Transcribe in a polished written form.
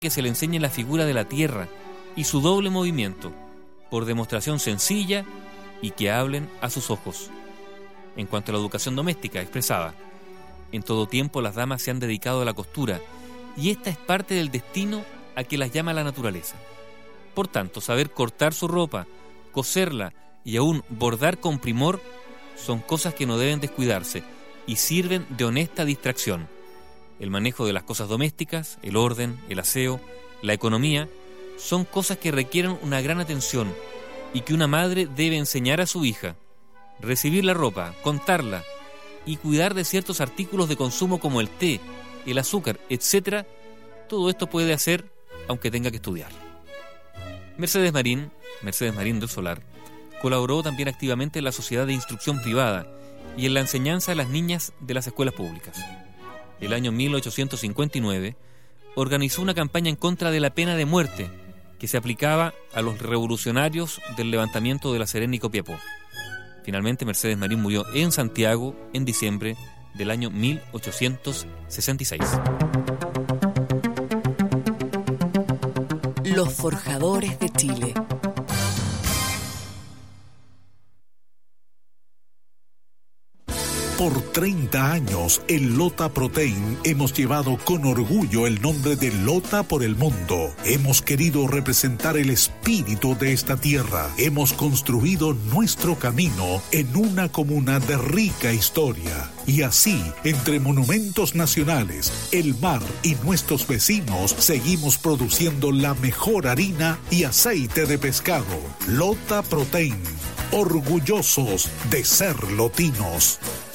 que se le enseñe la figura de la tierra y su doble movimiento, por demostración sencilla y que hablen a sus ojos. En cuanto a la educación doméstica, expresaba: en todo tiempo las damas se han dedicado a la costura, y esta es parte del destino a que las llama la naturaleza. Por tanto, saber cortar su ropa, coserla y aún bordar con primor son cosas que no deben descuidarse y sirven de honesta distracción. El manejo de las cosas domésticas, el orden, el aseo, la economía, son cosas que requieren una gran atención y que una madre debe enseñar a su hija. Recibir la ropa, contarla y cuidar de ciertos artículos de consumo como el té, el azúcar, etc., todo esto puede hacer aunque tenga que estudiar. Mercedes Marín del Solar, colaboró también activamente en la Sociedad de Instrucción Privada y en la enseñanza a las niñas de las escuelas públicas. El año 1859 organizó una campaña en contra de la pena de muerte que se aplicaba a los revolucionarios del levantamiento de La Serena y Copiapó. Finalmente, Mercedes Marín murió en Santiago en diciembre del año 1866. Los forjadores de Chile. Por 30 años, en Lota Protein hemos llevado con orgullo el nombre de Lota por el mundo. Hemos querido representar el espíritu de esta tierra. Hemos construido nuestro camino en una comuna de rica historia. Y así, entre monumentos nacionales, el mar y nuestros vecinos, seguimos produciendo la mejor harina y aceite de pescado. Lota Protein, orgullosos de ser lotinos.